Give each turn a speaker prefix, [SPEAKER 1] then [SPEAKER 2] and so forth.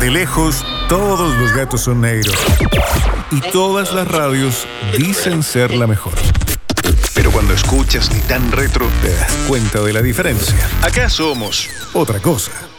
[SPEAKER 1] De lejos, todos los gatos son negros. Y todas las radios dicen ser la mejor. Pero cuando escuchas Ni Tan Retro, te das cuenta de la diferencia. Acá somos otra cosa.